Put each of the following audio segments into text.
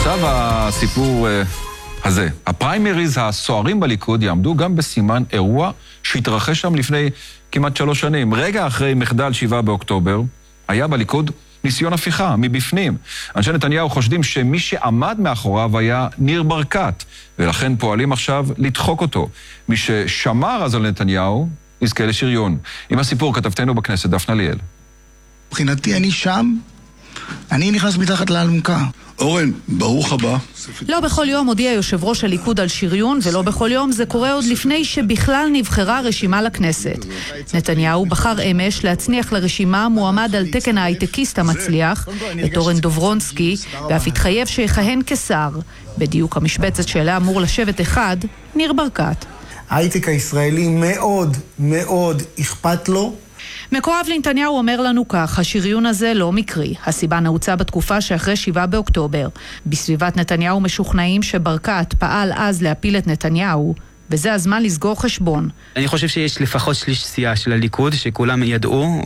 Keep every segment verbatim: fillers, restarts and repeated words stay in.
עכשיו הסיפור הזה. הפריימריז הסוערים בליכוד יעמדו גם בסימן אירוע שהתרחש שם לפני כמעט שלוש שנים. רגע אחרי מחדל שבעה באוקטובר, היה בליכוד ניסיון הפיכה מבפנים. אנשי נתניהו חושדים שמי שעמד מאחוריו היה ניר ברקת, ולכן פועלים עכשיו לדחוק אותו. מי ששמר אז על נתניהו, יזכה לשריון. עם הסיפור כתבתנו בכנסת, דפנה ליאל. מבחינתי אני שם, אני נכנס מתחת לאלונקה. אורן, ברוך הבא. לא בכל יום הודיע יושב ראש הליכוד על שריון, ולא בכל יום זה קורה עוד לפני שבכלל נבחרה רשימה לכנסת. נתניהו בחר אמש להצניח לרשימה מועמד על תקן ההייטקיסט המצליח, את אורן דוברונסקי, ואף התחייב שיכהן כשר. בדיוק המשבצת שאלה אמור לשבת אחד, ניר ברקת. ההייטק הישראלי מאוד מאוד אכפת לו. מקורב לנתניהו אומר לנו כך, השריון הזה לא מקרי. הסיבה נעוצה בתקופה שאחרי שבעה באוקטובר. בסביבת נתניהו משוכנעים שברקת פעל אז להפיל את נתניהו, וזה הזמן לסגור חשבון. אני חושב שיש לפחות שליש סיעה של הליכוד, שכולם ידעו,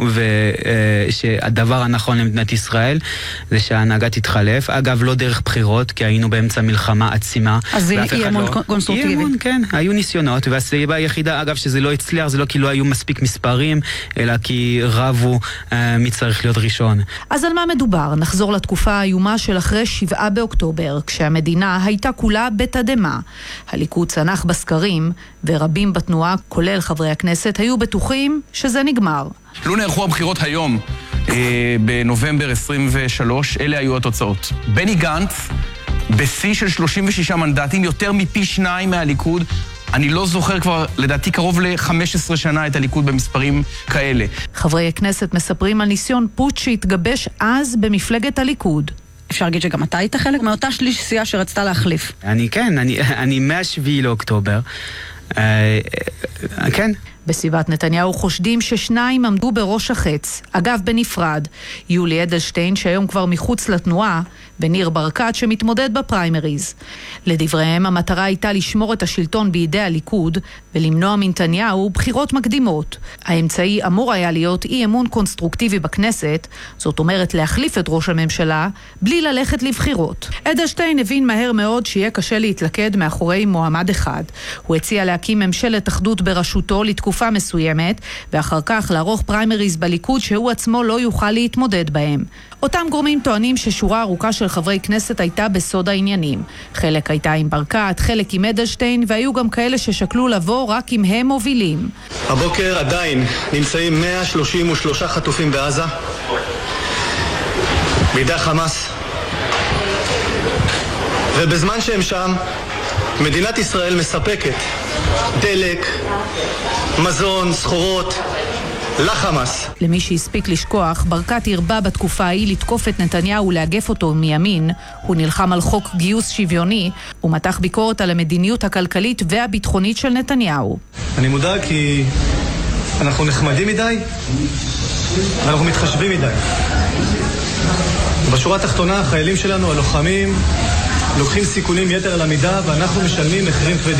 ושהדבר הנכון למדינת ישראל, זה שההנהגה תתחלף. אגב, לא דרך בחירות, כי היינו באמצע מלחמה עצימה. אז זה אי אמון קונסטרוקטיבי. אי אמון, כן. היו ניסיונות, והסיבה היחידה, אגב, שזה לא הצליח, זה לא כי לא היו מספיק מספרים, אלא כי רבו מי צריך להיות ראשון. אז על מה מדובר? נחזור לתקופה האיומה של אחרי שבעה באוקטובר, כשהמדינה הייתה כולה בתדמה. הליכוד צנח בסקרים, ורבים בתנועה, כולל חברי הכנסת, היו בטוחים שזה נגמר. לא נערכו הבחירות היום, אה, בנובמבר עשרים ושלוש, אלה היו התוצאות. בני גנץ, בשיא של שלושים ושישה מנדטים, יותר מפי שניים מהליכוד. אני לא זוכר כבר, לדעתי, קרוב ל-חמש עשרה שנה את הליכוד במספרים כאלה. חברי הכנסת מספרים על ניסיון פוטש שהתגבש אז במפלגת הליכוד. אפשר להגיד שגם אתה היית חלק מאותה שליש סיעה שרצתה להחליף. אני כן, אני, אני מהשביעי לאוקטובר. כן. בסביבת נתניהו חושדים ששניים עמדו בראש החץ. אגב, בנפרד, יולי אדלשטיין, שהיום כבר מחוץ לתנועה, וניר ברקת שמתמודד בפריימריז. לדבריהם, המטרה הייתה לשמור את השלטון בידי הליכוד, ולמנוע מנתניהו בחירות מקדימות. האמצעי אמור היה להיות אי אמון קונסטרוקטיבי בכנסת, זאת אומרת להחליף את ראש הממשלה, בלי ללכת לבחירות. אדלשטיין הבין מהר מאוד שיהיה קשה להתלכד מאחורי מועמד אחד. הוא הציע להקים ממשלת אחדות בראשותו לתקופה מסוימת, ואחר כך לערוך פריימריז בליכוד שהוא עצמו לא יוכל להתמודד בהם. אותם גורמים טוענים ששורה ארוכה של חברי כנסת הייתה בסוד העניינים. חלק הייתה עם ברקת, חלק עם אדלשטיין, והיו גם כאלה ששקלו לבוא רק אם הם מובילים. הבוקר עדיין נמצאים מאה שלושים ושלושה חטופים בעזה, בידי חמאס. ובזמן שהם שם, מדינת ישראל מספקת דלק, מזון, סחורות, לחמאס. למי שהספיק לשכוח, ברקת הרבה בתקופה ההיא לתקוף את נתניהו ולאגף אותו מימין. הוא נלחם על חוק גיוס שוויוני, ומתח ביקורת על המדיניות הכלכלית והביטחונית של נתניהו. אני מודאג כי אנחנו נחמדים מדי, ואנחנו מתחשבים מדי. בשורה התחתונה, החיילים שלנו, הלוחמים, לוקחים סיכונים יתר על המידה, ואנחנו משלמים מחירים כבדים.